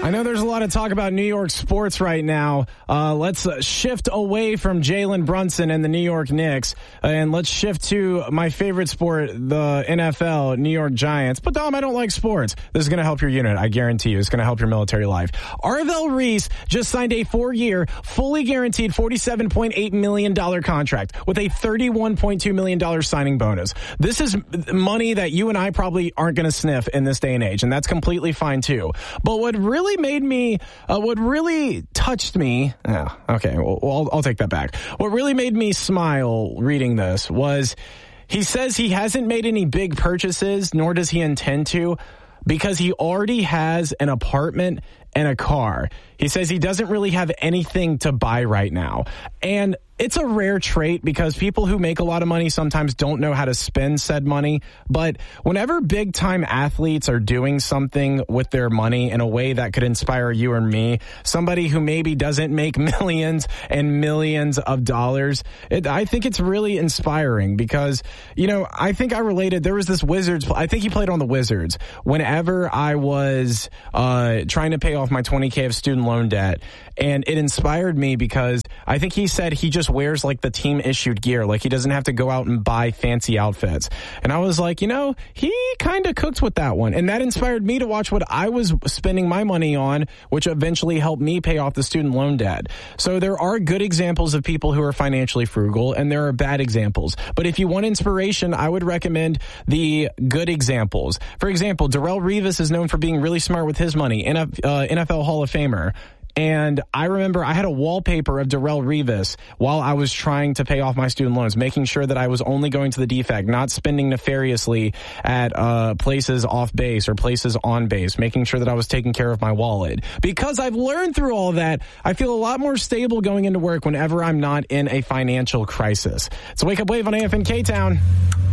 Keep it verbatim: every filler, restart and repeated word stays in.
I know there's a lot of talk about New York sports right now. Uh, let's uh, shift away from Jalen Brunson and the New York Knicks, and let's shift to my favorite sport, the N F L, New York Giants. But, Dom, I don't like sports. This is going to help your unit. I guarantee you. It's going to help your military life. Arvell Reese just signed a four-year, fully guaranteed forty-seven point eight million dollars contract with a thirty-one point two million dollars signing bonus. This is money that you and I probably aren't going to sniff in this day and age, and that's completely fine, too. But what really made me, uh, what really touched me, oh, okay, well, I'll, I'll take that back. What really made me smile reading this was he says he hasn't made any big purchases, nor does he intend to, because he already has an apartment and a car. He says he doesn't really have anything to buy right now. And it's a rare trait because people who make a lot of money sometimes don't know how to spend said money. But whenever big time athletes are doing something with their money in a way that could inspire you or me, somebody who maybe doesn't make millions and millions of dollars, it, I think it's really inspiring because, you know, I think I related. There was this Wizards. I think he played on the Wizards. Whenever I was uh, trying to pay off my twenty K of student loan debt, and it inspired me because I think he said he just wears like the team issued gear, like he doesn't have to go out and buy fancy outfits. And I was like, you know, he kind of cooked with that one, and that inspired me to watch what I was spending my money on, which eventually helped me pay off the student loan debt. So there are good examples of people who are financially frugal, and there are bad examples. But if you want inspiration, I would recommend the good examples. For example, Darrelle Revis is known for being really smart with his money, N F L Hall of Famer. And I remember I had a wallpaper of Darrelle Revis while I was trying to pay off my student loans, making sure that I was only going to the D FAC, not spending nefariously at uh, places off base or places on base, making sure that I was taking care of my wallet. Because I've learned through all that, I feel a lot more stable going into work whenever I'm not in a financial crisis. It's Wake Up Wave on A F N K-Town.